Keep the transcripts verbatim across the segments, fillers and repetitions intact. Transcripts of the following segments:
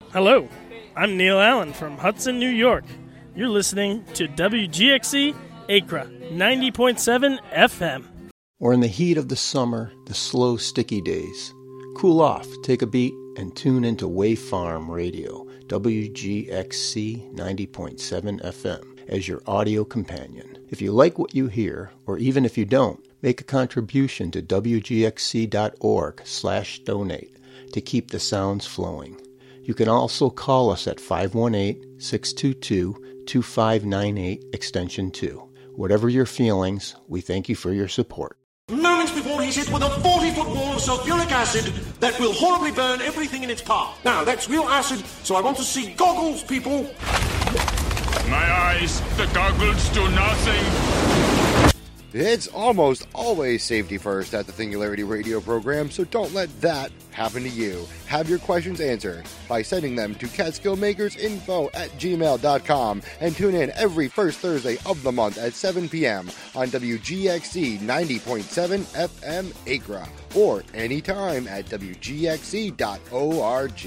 Hello, I'm Neil Allen from Hudson, New York. You're listening to W G X C Acra ninety point seven F M. Or in the heat of the summer, the slow, sticky days. Cool off, take a beat, and tune into Wave Farm Radio, W G X C ninety point seven F M, as your audio companion. If you like what you hear, or even if you don't, make a contribution to W G X C dot org slash donate to keep the sounds flowing. You can also call us at five one eight, six two two, two five nine eight, extension two. Whatever your feelings, we thank you for your support. Moments before he's hit with a forty-foot wall of sulfuric acid that will horribly burn everything in its path. Now, that's real acid, so I want to see goggles, people. My eyes, the goggles do nothing. It's almost always safety first at the Singularity Radio program, so don't let that happen to you. Have your questions answered by sending them to catskillmakersinfo at gmail dot com and tune in every first Thursday of the month at seven p.m. on W G X C ninety point seven F M Acra or anytime at W G X C dot org.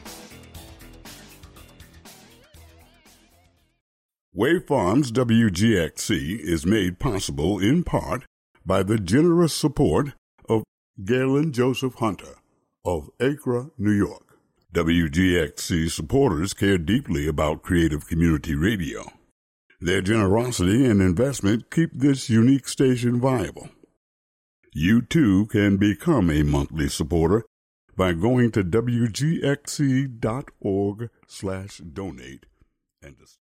Wave Farms W G X C is made possible in part by the generous support of Galen Joseph Hunter of Acra, New York. W G X C supporters care deeply about creative community radio. Their generosity and investment keep this unique station viable. You too can become a monthly supporter by going to W G X C dot org slash donate and